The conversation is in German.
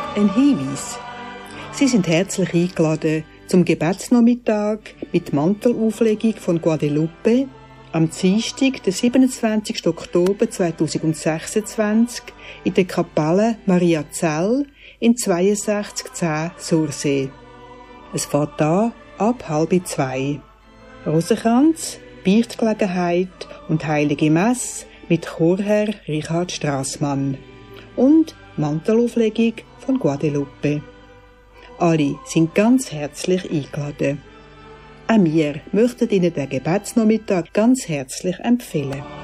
Ein Hinweis. Sie sind herzlich eingeladen zum Gebetsnachmittag mit Mantelauflegung von Guadalupe am Dienstag, den 27. Oktober 2026 in der Kapelle Maria Zell in 6210 Sursee. Es fährt an ab 1:30. Rosenkranz, Beichtgelegenheit und Heilige Messe mit Chorherr Richard Strassmann und Mantelauflegung von Guadalupe. Alle sind ganz herzlich eingeladen. Auch wir möchten Ihnen den Gebetsnachmittag ganz herzlich empfehlen.